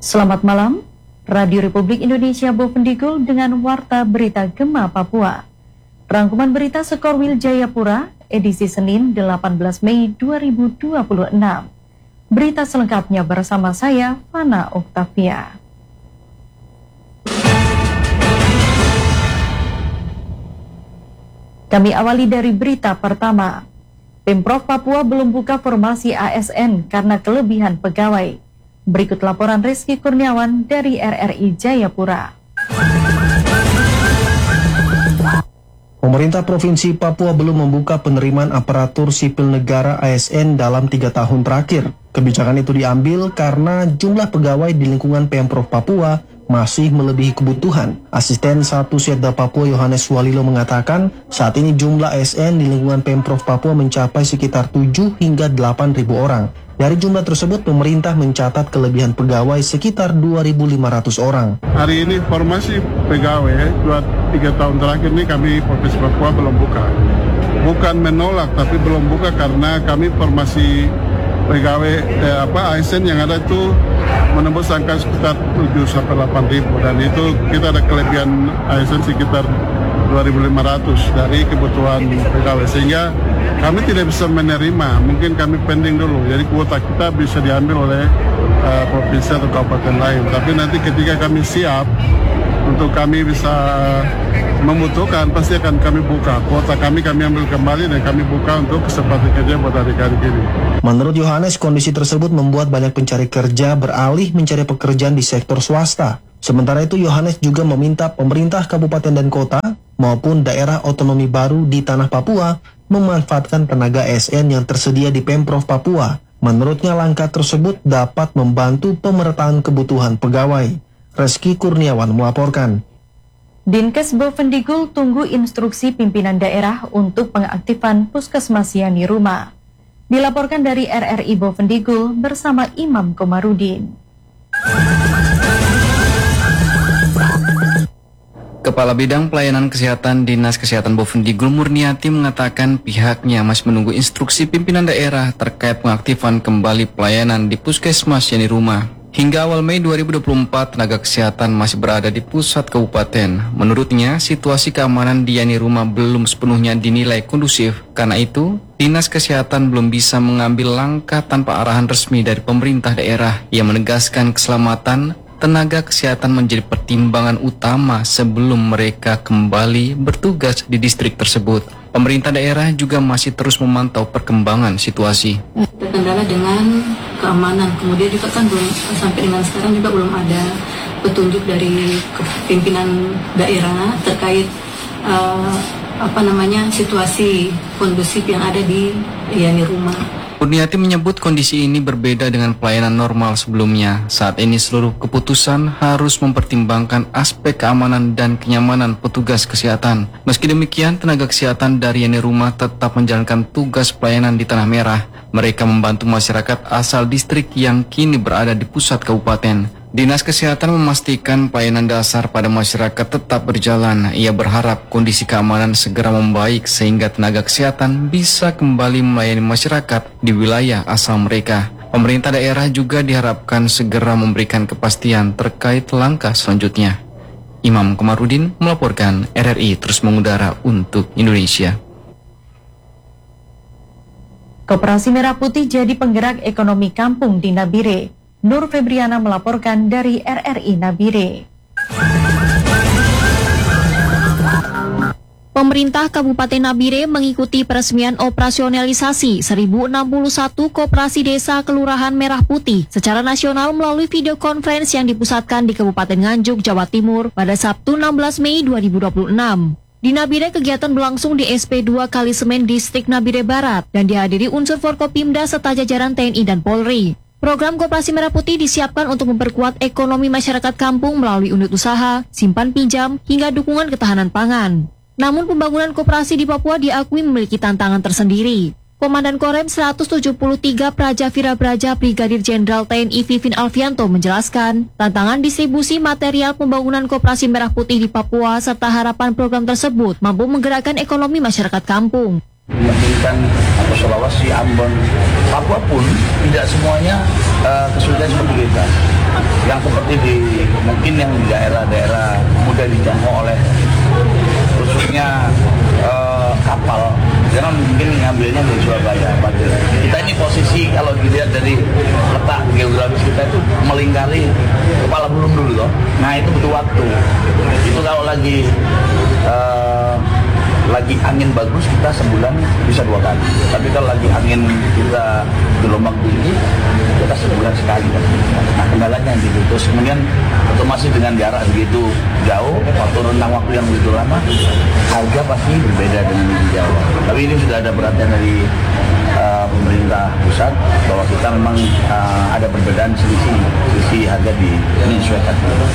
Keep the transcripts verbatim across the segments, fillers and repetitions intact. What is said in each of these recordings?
Selamat malam, Radio Republik Indonesia Bovendigul dengan Warta Berita Gema Papua. Rangkuman berita Sekorwil Jayapura, edisi Senin delapan belas Mei dua ribu dua puluh enam. Berita selengkapnya bersama saya, Fana Oktavia. Kami awali dari berita pertama. Pemprov Papua belum buka formasi A S N karena kelebihan pegawai. Berikut laporan Rizky Kurniawan dari R R I Jayapura. Pemerintah Provinsi Papua belum membuka penerimaan aparatur sipil negara A S N dalam tiga tahun terakhir. Kebijakan itu diambil karena jumlah pegawai di lingkungan Pemprov Papua masih melebihi kebutuhan. Asisten satu Setda Papua Yohanes Walilo mengatakan, saat ini jumlah A S N di lingkungan Pemprov Papua mencapai sekitar tujuh hingga delapan ribu orang. Dari jumlah tersebut, pemerintah mencatat kelebihan pegawai sekitar dua ribu lima ratus orang. Hari ini formasi pegawai dua tiga tahun terakhir ini kami Provinsi Papua belum buka. Bukan menolak, tapi belum buka karena kami formasi pegawai eh, apa A S N yang ada itu menembus angka sekitar tujuh sampai delapan ribu, dan itu kita ada kelebihan A S N sekitar dua ribu lima ratus dari kebutuhan pegawai, sehingga kami tidak bisa menerima, mungkin kami pending dulu, jadi kuota kita bisa diambil oleh uh, provinsi atau kabupaten lain, tapi nanti ketika kami siap untuk kami bisa membutuhkan, pasti akan kami buka kuota kami, kami ambil kembali dan kami buka untuk kesempatan kerja buat adik-adik ini. Menurut Yohanes, kondisi tersebut membuat banyak pencari kerja beralih mencari pekerjaan di sektor swasta. Sementara itu, Yohanes juga meminta pemerintah kabupaten dan kota maupun daerah otonomi baru di tanah Papua memanfaatkan tenaga A S N yang tersedia di Pemprov Papua. Menurutnya, langkah tersebut dapat membantu pemerataan kebutuhan pegawai. Rizky Kurniawan melaporkan. Dinkes Bovendigul tunggu instruksi pimpinan daerah untuk pengaktifan puskesmas Yani Rumah. Dilaporkan dari R R I Bovendigul bersama Imam Komarudin. Kepala Bidang Pelayanan Kesehatan Dinas Kesehatan Bovendigul Murniati mengatakan pihaknya masih menunggu instruksi pimpinan daerah terkait pengaktifan kembali pelayanan di puskesmas Yani Rumah. Hingga awal Mei dua ribu dua puluh empat, tenaga kesehatan masih berada di pusat kabupaten. Menurutnya, situasi keamanan di Yani Rumah belum sepenuhnya dinilai kondusif. Karena itu, Dinas Kesehatan belum bisa mengambil langkah tanpa arahan resmi dari pemerintah daerah yang menegaskan keselamatan tenaga kesehatan menjadi pertimbangan utama sebelum mereka kembali bertugas di distrik tersebut. Pemerintah daerah juga masih terus memantau perkembangan situasi. Terkendala dengan keamanan, kemudian juga kan belum sampai dengan sekarang juga belum ada petunjuk dari pimpinan daerah terkait uh, apa namanya situasi kondusif yang ada di Yani Rumah. Kurniati menyebut kondisi ini berbeda dengan pelayanan normal sebelumnya. Saat ini seluruh keputusan harus mempertimbangkan aspek keamanan dan kenyamanan petugas kesehatan. Meski demikian, tenaga kesehatan dari Yani Rumah tetap menjalankan tugas pelayanan di Tanah Merah. Mereka membantu masyarakat asal distrik yang kini berada di pusat kabupaten. Dinas Kesehatan memastikan pelayanan dasar pada masyarakat tetap berjalan. Ia berharap kondisi keamanan segera membaik sehingga tenaga kesehatan bisa kembali melayani masyarakat di wilayah asal mereka. Pemerintah daerah juga diharapkan segera memberikan kepastian terkait langkah selanjutnya. Imam Komarudin melaporkan, R R I terus mengudara untuk Indonesia. Koperasi Merah Putih jadi penggerak ekonomi kampung di Nabire. Nur Febriana melaporkan dari R R I Nabire. Pemerintah Kabupaten Nabire mengikuti peresmian operasionalisasi seribu enam puluh satu Koperasi Desa Kelurahan Merah Putih secara nasional melalui video conference yang dipusatkan di Kabupaten Nganjuk, Jawa Timur pada Sabtu enam belas Mei dua ribu dua puluh enam. Di Nabire, kegiatan berlangsung di S P dua Kalisemen Distrik Nabire Barat dan dihadiri unsur Forkopimda serta jajaran T N I dan Polri. Program Koperasi Merah Putih disiapkan untuk memperkuat ekonomi masyarakat kampung melalui unit usaha, simpan pinjam, hingga dukungan ketahanan pangan. Namun pembangunan koperasi di Papua diakui memiliki tantangan tersendiri. Komandan Korem seratus tujuh puluh tiga Praja Vira Braja Brigadir Jenderal T N I Vivin Alfianto menjelaskan, tantangan distribusi material pembangunan Koperasi Merah Putih di Papua serta harapan program tersebut mampu menggerakkan ekonomi masyarakat kampung. Memungkinkan Sulawesi, Ambon, Papua pun tidak semuanya uh, kesulitan seperti kita. Yang seperti di mungkin yang di daerah-daerah mudah dijangkau oleh khususnya uh, kapal, jangan mungkin ngambilnya dari Surabaya. Kita ini posisi kalau dilihat dari letak geografis kita itu melingkari kepala burung dulu loh. Nah itu butuh waktu. Itu kalau lagi uh, lagi angin bagus kita sebulan bisa dua kali. Tapi kalau lagi angin kita gelombang tinggi kita sebulan sekali. Nah kendalanya gitu. Terus kemudian otomatis dengan jarak begitu jauh, waktu rentang waktu yang begitu lama, harga pasti berbeda dengan di Jawa. Tapi ini sudah ada perhatian dari uh, pemerintah pusat bahwa kita memang uh, ada perbedaan selisih selisih harga di menyesuaikan.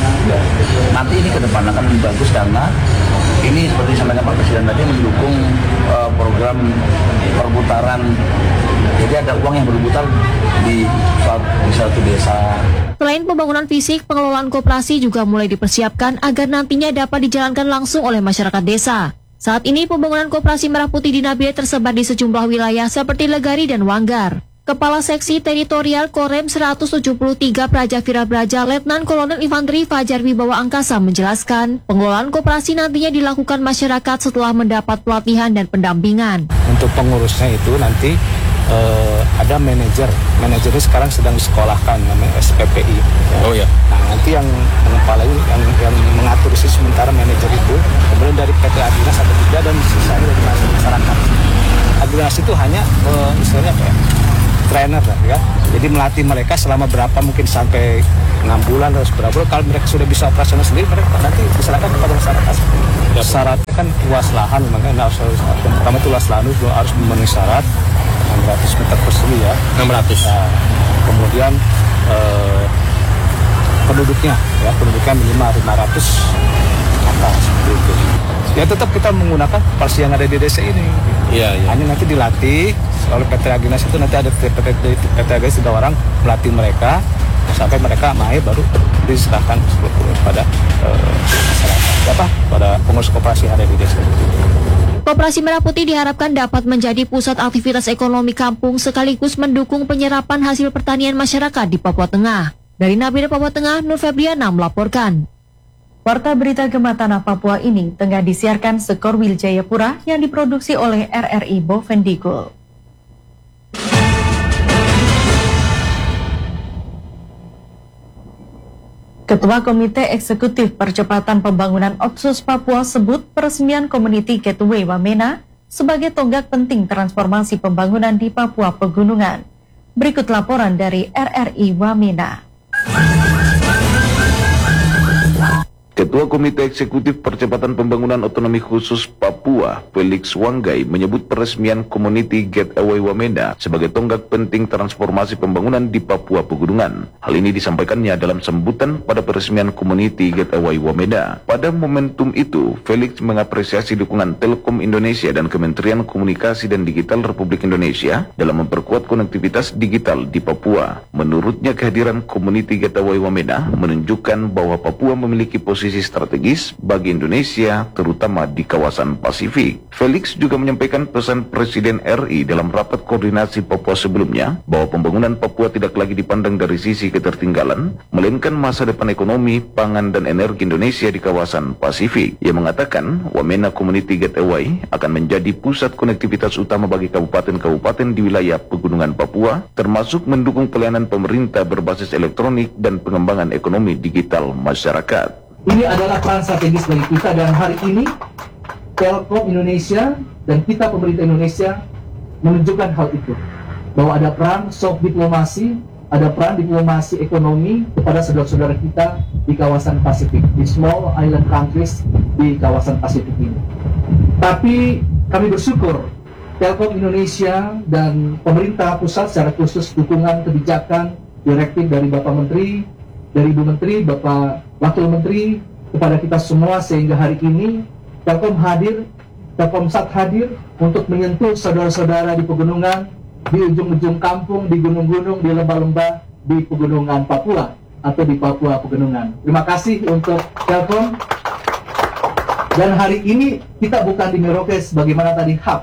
Nanti ini ke depan akan lebih bagus karena ini seperti sampaikan Pak Presiden tadi mendukung uh, program perputaran. Jadi ada uang yang berputar di suatu, di suatu desa. Selain pembangunan fisik, pengelolaan koperasi juga mulai dipersiapkan agar nantinya dapat dijalankan langsung oleh masyarakat desa. Saat ini pembangunan koperasi Merah Putih di Nabire tersebar di sejumlah wilayah seperti Legari dan Wanggar. Kepala Seksi Teritorial Korem seratus tujuh puluh tiga Praja Virabraja Letnan Kolonel Infanteri Fajar Wibawa Angkasa menjelaskan, pengelolaan koperasi nantinya dilakukan masyarakat setelah mendapat pelatihan dan pendampingan. Untuk pengurusnya itu nanti uh, ada manajer, manajernya sekarang sedang disekolahkan namanya S P P I. Oh ya. Nah nanti yang mengepalai, yang, yang mengatur sih sementara manajer itu, kemudian dari P T Adinas satu tiga dan sisanya dari masyarakat. Adinas itu hanya uh, istilahnya apa ya? Trainer lah, ya. Jadi melatih mereka selama berapa mungkin sampai enam bulan atau berapa bulan. Kalau mereka sudah bisa operasional sendiri, mereka nanti diserahkan kepada masyarakat. Ya, syaratnya kan luas lahan, makanya yang pertama itu luas lahan itu harus memenuhi syarat enam ratus meter persegi ya. enam ratus. Nah, kemudian eh, penduduknya, ya penduduknya minimal lima ratus atas seperti itu. Ya tetap kita menggunakan parsi yang ada di desa ini. Iya, iya. Hanya nanti dilatih oleh P T Adinas itu, nanti ada P T Adinas tiga orang melatih mereka sampai mereka mahir baru diserahkan kepada uh, masyarakat, apa pada pengurus koperasi yang ada di desa. Koperasi Merah Putih diharapkan dapat menjadi pusat aktivitas ekonomi kampung sekaligus mendukung penyerapan hasil pertanian masyarakat di Papua Tengah. Dari Nabire, Papua Tengah, Nur Febriana melaporkan. Warta berita Gema Tanah Papua ini tengah disiarkan Sekorwil Jayapura yang diproduksi oleh R R I Bovendigul. Ketua Komite Eksekutif Percepatan Pembangunan Otsus Papua sebut peresmian Community Gateway Wamena sebagai tonggak penting transformasi pembangunan di Papua Pegunungan. Berikut laporan dari R R I Wamena. Ketua Komite Eksekutif Percepatan Pembangunan Otonomi Khusus Papua, Felix Wanggai, menyebut peresmian Community Gateway Wamena sebagai tonggak penting transformasi pembangunan di Papua Pegunungan. Hal ini disampaikannya dalam sambutan pada peresmian Community Gateway Wamena. Pada momentum itu, Felix mengapresiasi dukungan Telkom Indonesia dan Kementerian Komunikasi dan Digital Republik Indonesia dalam memperkuat konektivitas digital di Papua. Menurutnya, kehadiran Community Gateway Wamena menunjukkan bahwa Papua memiliki posisi posisi strategis bagi Indonesia, terutama di kawasan Pasifik. Felix juga menyampaikan pesan Presiden R I dalam rapat koordinasi Papua sebelumnya, bahwa pembangunan Papua tidak lagi dipandang dari sisi ketertinggalan, melainkan masa depan ekonomi, pangan, dan energi Indonesia di kawasan Pasifik. Ia mengatakan, Wamena Community Gateway akan menjadi pusat konektivitas utama bagi kabupaten-kabupaten di wilayah Pegunungan Papua, termasuk mendukung pelayanan pemerintah berbasis elektronik dan pengembangan ekonomi digital masyarakat. Ini adalah peran strategis bagi kita, dan hari ini Telkom Indonesia dan kita pemerintah Indonesia menunjukkan hal itu, bahwa ada peran soft diplomasi, ada peran diplomasi ekonomi kepada saudara-saudara kita di kawasan Pasifik, di small island countries di kawasan Pasifik ini. Tapi kami bersyukur Telkom Indonesia dan pemerintah pusat secara khusus dukungan kebijakan direktif dari Bapak Menteri, dari Ibu Menteri, Bapak Wakil Menteri, kepada kita semua, sehingga hari ini Telkom hadir, Telkomsat hadir untuk menyentuh saudara-saudara di pegunungan, di ujung-ujung kampung, di gunung-gunung, di lembah-lembah, di pegunungan Papua atau di Papua Pegunungan. Terima kasih untuk Telkom. Dan hari ini kita bukan di Merauke sebagaimana tadi hub,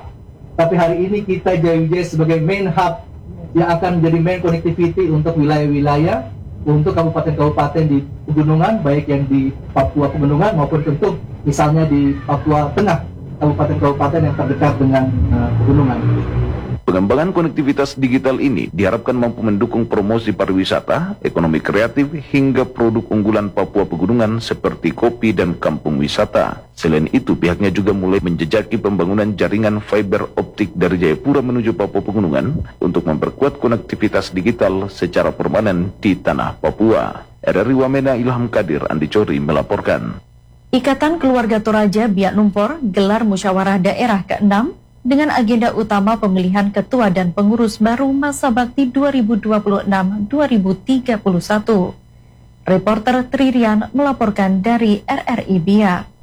tapi hari ini kita Jayawijaya sebagai main hub yang akan menjadi main connectivity untuk wilayah-wilayah, untuk kabupaten-kabupaten di pegunungan, baik yang di Papua Pegunungan maupun tentu misalnya di Papua Tengah, kabupaten-kabupaten yang terdekat dengan uh, pegunungan. Pengembangan konektivitas digital ini diharapkan mampu mendukung promosi pariwisata, ekonomi kreatif, hingga produk unggulan Papua Pegunungan seperti kopi dan kampung wisata. Selain itu, pihaknya juga mulai menjejaki pembangunan jaringan fiber optik dari Jayapura menuju Papua Pegunungan untuk memperkuat konektivitas digital secara permanen di tanah Papua. R R I Wamena, Ilham Kadir, Andi Cori melaporkan. Ikatan Keluarga Toraja Biak Numfor gelar musyawarah daerah keenam dengan agenda utama pemilihan ketua dan pengurus baru masa bakti dua ribu dua puluh enam sampai dua ribu tiga puluh satu. Reporter Tririan melaporkan dari R R I Biak.